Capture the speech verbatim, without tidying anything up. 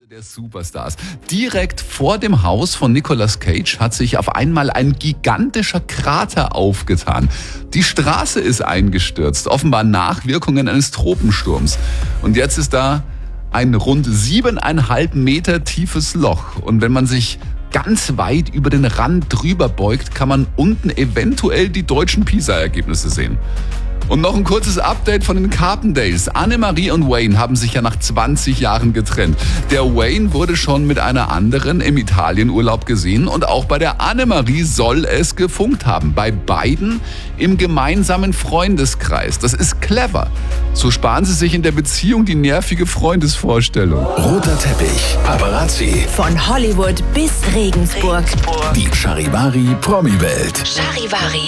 Der Superstars. Direkt vor dem Haus von Nicolas Cage hat sich auf einmal ein gigantischer Krater aufgetan. Die Straße ist eingestürzt, offenbar Nachwirkungen eines Tropensturms. Und jetzt ist da ein rund siebeneinhalb Meter tiefes Loch. Und wenn man sich ganz weit über den Rand drüber beugt, kann man unten eventuell die deutschen PISA-Ergebnisse sehen. Und noch ein kurzes Update von den Carpendales. Annemarie und Wayne haben sich ja nach zwanzig Jahren getrennt. Der Wayne wurde schon mit einer anderen im Italienurlaub gesehen und auch bei der Annemarie soll es gefunkt haben. Bei beiden im gemeinsamen Freundeskreis. Das ist clever. So sparen sie sich in der Beziehung die nervige Freundesvorstellung. Roter Teppich, Paparazzi. Von Hollywood bis Regensburg. Die Charivari Promi-Welt. Charivari.